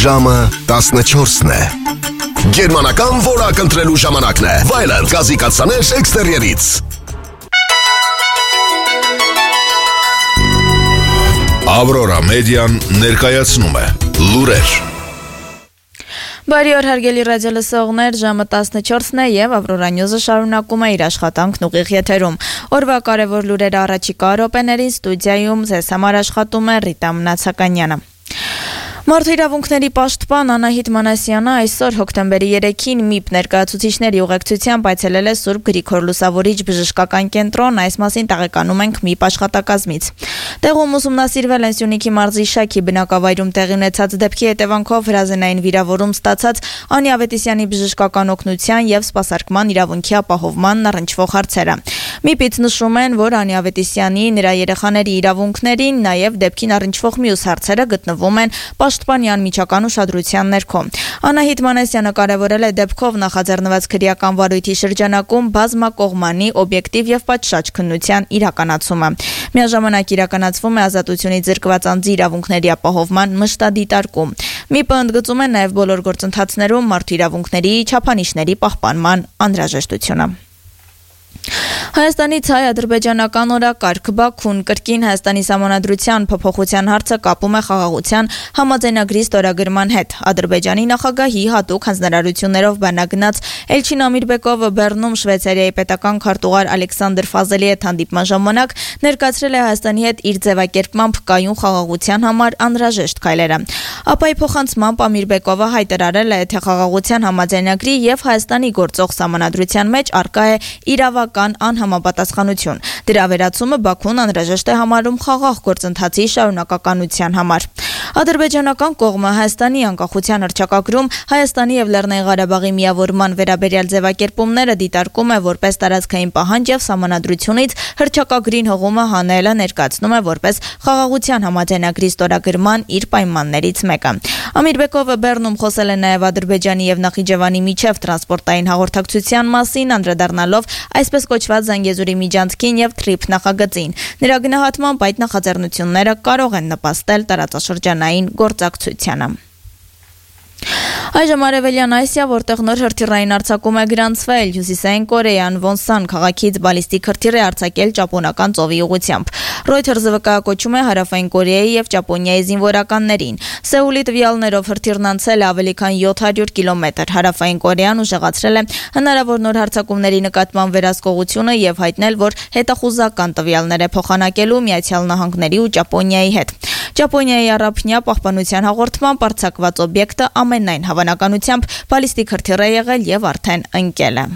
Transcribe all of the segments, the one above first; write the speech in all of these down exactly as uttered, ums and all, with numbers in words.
Ժամը տասնչորսն է։ Գերմանական որակ ընտրելու ժամանակն է։ Վայլենդ գազի կաթսաներ էքստերիերից։ Ավրորա մեդիան ներկայացնում է լուրեր։ Բարի օր հարգելի ռադիոլսողներ, ժամը տասնչորսն է եւ Ավրորա Նյուզը շարունակում է իր աշխատանքն ուղիղ եթերում։ Օրվա կարևոր լուրերը առաջիկա րոպեներին ստուդիայում ձեզ համար աշխատում է Ռիտա Մնացականյանը։ Մարդու իրավունքների պաշտպան Անահիտ Մանասյանը այսօր հոկտեմբերի երեքին ՄԻՊ ներկայացուցիչների ուղեկցությամբ այցելել է Սուրբ Գրիգոր Լուսավորիչ բժշկական կենտրոն, այս մասին տեղեկանում ենք ՄԻՊ աշխատակազմից։ Տեղում ուսումնասիրվել են Սյունիքի մարզի Շաքի բնակավայրում տեղի ունեցած դեպքի հետևանքով հրազենային վիրավորում ստացած Անի Ավետիսյանի բժշկական օգնության եւ սպասարկման իրավունքի ապահովմանն առնչվող հարցերը։ ՄԻՊ-ից նշում են, որ Անի Ավետիսյանի, նրա երեխաների իրավունքներին, նաեւ դեպքին առնչվող մյուս հարցերը գտնվում են Պաշտպանի անմիջական ուշադրության ներքո։ Անահիտ Մանասյանը կարևորել է դեպքով նախաձեռնված քրեական վարույթի շրջանակում բազմակողմանի, օբյեկտիվ եւ պատշաճ քննության իրականացումը։ Միաժամանակ իրականացվում է ազատությունից զրկված անձի իրավունքների ապահովման մշտադիտարկում։ ՄԻՊ-ը ընդգծում է նաեւ բոլոր գործընթացներում մարդու իրավունքների չափանիշների պահպանման անհրաժեշտությունը։ Հայաստանից հայ-ադրբեջանական օրակարգ Բաքուն կրկին Հայաստանի սահմանադրության փոփոխության հարցը կապում է խաղաղության համաձայնագրի ստորագրման հետ։ Ադրբեջանի նախագահի հատուկ հանձնարարություններով բանագնաց Էլչին Ամիրբեկովը Բեռնում Շվեյցարիայի պետական քարտուղար Ալեքսանդր Ֆազելի հետ հանդիպման ժամանակ ներկայացրել է Հայաստանի հետ իր ձևակերպմամբ կայուն խաղաղության համար անհրաժեշտ քայլերը։ Ապայի փոխանցմամբ Ամիրբեկովը հայտարարել է, թե խաղաղության համաձայնագրի եւ Հայաստանի գործող սահմանադրության մեջ առկա է իրավական անհամապատասխանություն։ Դրա վերացումը Բաքուն անհրաժեշտ է համարում խաղաղ գործընթացի շարունակականության համար։ Ադրբեջանական կողմը Հայաստանի անկախության հռչակագրում Հայաստանի եւ Լեռնային Ղարաբաղի միավորման վերաբերյալ ձևակերպումները դիտարկում է որպես տարածքային պահանջ եւ սահմանադրությունից հռչակագրին հողումը հանելը ներկայացնում է որպես խաղաղության համաձայնագրի ստորագրման իր պայմաններից մեկը։ Ամիրբեկովը Բեռնում խոսել է նաեւ Ադրբեջանի եւ Նախիջևանի միջև տրանսպորտային հաղորդակցության մասին, անդրադառնալով այսպես կոչված Զանգեզուրի միջանցքին եւ Թրիփ նախագծին։ Նրա գնահատմամբ այդ նախաձեռնությունները կարող են նպաստել տարածաշրջանային գործակցությանը։ Այժմ Արևելյան Ասիա, որտեղ նոր հրթիռային արձակում է գրանցվել, Հյուսիսային Կորեան Վոնսան քաղաքից բալիստիկ հրթիռ է արձակել ճապոնական ծովի ուղղությամբ։ Ռոյթերզը վկայակոչում է Հարավային Կորեայի եւ Ճապոնիայի զինվորականներին։ Սեուլի տվյալներով հրթիռն անցել է ավելի քան յոթ հարյուր կիլոմետր։ Հարավային Կորեան ուժեղացրել է հնարավոր նոր հարձակումների նկատմամբ վերահսկողությունը եւ հայտնել, որ հետախուզական տվյալներ է փոխանակելու Միացյալ Նահանգների ու Ճապոնիայի հետ։ Ճապոնիայի առափնյա պահպանության հաղորդմամբ արձակված օբյեկտը ամենայն հավանականությամբ բալիստիկ հրթիռ է եղել եւ արդեն ընկել է։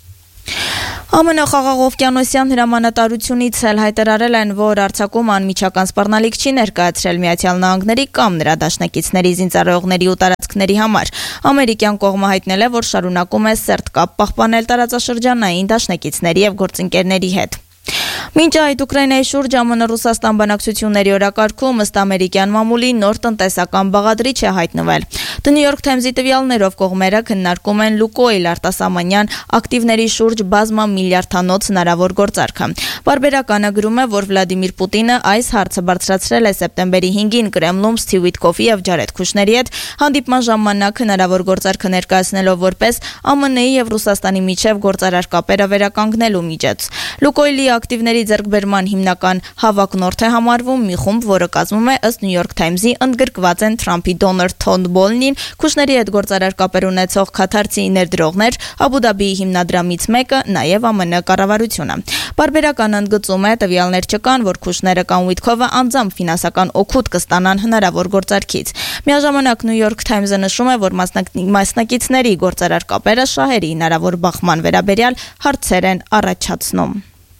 ԱՄՆ խաղաղօվկիանոսյան հրամանատարությունից էլ հայտարարել են, որ արձակումը անմիջական սպառնալիք չի ներկայացրել Միացյալ Նահանգների կամ նրա դաշնակիցների զինծառայողների ու տարածքների համար։ Ամերիկյան կողմը հայտնել է, որ շարունակում է սերտ կապ պահպանել տարածաշրջանային դաշնակիցների եւ գործընկերների հետ։ Մինչ այդ Ուկրաինայի շուրջ ԱՄՆ Ռուսաստան բանակցությունների օրակարգում ըստ ամերիկյան մամուլի նոր տնտեսական բաղադրիչ է հայտնվել։ The New York Times-ի տվյալներով կողմերը քննարկում են Լուկոյլ արտասահմանյան ակտիվների շուրջ բազմա միլիարդանոց հնարավոր գործարքը։ Պարբերականը գրում է, որ Վլադիմիր Պուտինը այս հարցը բարձրացրել է սեպտեմբերի հինգին Կրեմլում Սթիվ Ուիթկոֆի եւ Ջարեդ Քուշների հետ հանդիպման ժամանակ հնարավոր գործարքը ներկայացնելով որպես ԱՄՆ-ի եւ Ռուսաստանի միջև գործարար կապերը վերականգնելու միջոց։ Լուկոյլի ակտիվների ձեռքբերման հիմնական հավակնորդ է համարվում մի խումբ, որը կազմում է ըստ New York Times-ի ընդգրկված են Թրամփի դոնոր Թոդ Բոլնին, Քուշների հետ գործարար կապեր ունեցող քաթարցի ներդրողներ, Աբու Դաբիի հիմնադրամից մեկը, նաեւ ԱՄՆ կառավարությունը։ Պարբերական ընդգծում է տվյալներ չկան, որ Քուշները կամ Ուիթկոֆը անձամբ ֆինանսական օգուտ կստանան հնարավոր գործարքից։ Միաժամանակ New York Times-ը նշում է, որ մասնակիցների գործարար կապերը շահերի հնարավոր բախման վերաբերյալ հարցեր են առաջացնում։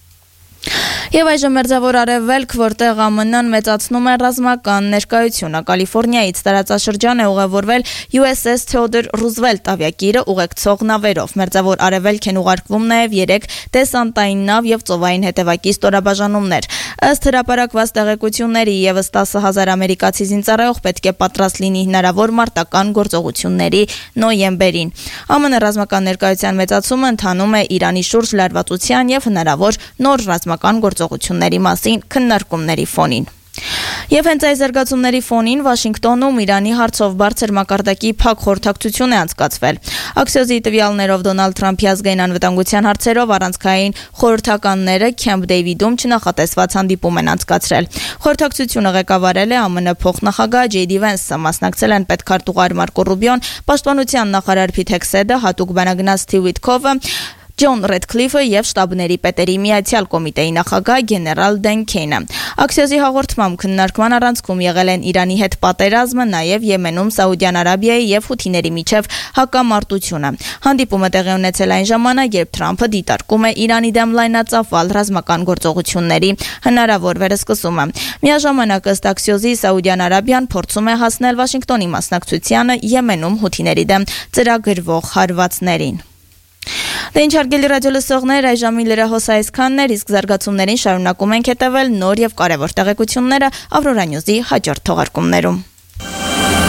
Եվ այժմ մերձավոր արևելք, որտեղ ԱՄՆ-ն մեծացնում է ռազմական ներկայությունը։ Կալիֆոռնիայից տարածաշրջան է ուղևորվել յու էս էս Theodore Roosevelt ավիակիրը ուղեկցող նավերով։ Մերձավոր արևելք են ուղարկվում նաև երեք դեսանտային նավ եւ ծովային հետևակի ստորաբաժանումներ։ Ըստ հրապարակված տեղեկությունների եւս տասը հազար ամերիկացի զինծառայող պետք է պատրաստ լինի հնարավոր մարտական գործողությունների նոյեմբերին։ ԱՄՆ ռազմական ներկայության մեծացումը ընթանում է Իրանի շուրջ լարվածության եւ հնարավոր նոր ռազմական գործողությունների մասին քննարկումների ֆոնին։ Եվ հենց այս զարգացումների ֆոնին Վաշինգտոնում Իրանի հարցով բարձր մակարդակի փակ խորհրդակցություն է անցկացվել։ Աքսիոզի տվյալներով Դոնալդ Թրամփի ազգային անվտանգության հարցերով առանցքային խորհրդականները Քեմփ Դեյվիդում չնախատեսված հանդիպում են անցկացրել։ Խորհրդակցությունը ղեկավարել է ԱՄՆ փոխնախագահ Ջեյ Դի Վենսը, մասնակցել են պետքարտուղար Մարկո Ռուբիոն, պաշտպանության նախարար Փիթ Հեքսեդը, հատուկ բանագնաց Սթիվ Ուիթքոֆը, Ջոն Ռեդքլիֆը եւ շտաբների պետերի միացյալ կոմիտեի նախագահ գեներալ Դեն Քեյնը։ Աքսիոզի հաղորդմամբ քննարկման առանցքում եղել են Իրանի հետ պատերազմը, նաեւ Եմենում Սաուդյան Արաբիայի եւ Հութիների միջև հակամարտությունը։ Հանդիպումը տեղի ունեցել այն ժամանակ, երբ Թրամփը դիտարկում է Իրանի դեմ լայնածավալ ռազմական գործողությունների հնարավոր վերսկսումը։ Միաժամանակ ըստ Աքսիոզի Սաուդյան Արաբիան փորձում է հասնել Վաշինգտոնի մասնակցությանը Եմենում Հութիների դեմ ծրագրվող հարվածներին։ Դե ինչ հարգելի ռադիո լսողներ, այժմի լրահոսը այսքանն էր, իսկ զարգացումներին շարունակում ենք հետևել նոր եւ կարևոր տեղեկությունները Ավրորա Նյուզի հաջորդ թողարկումներում։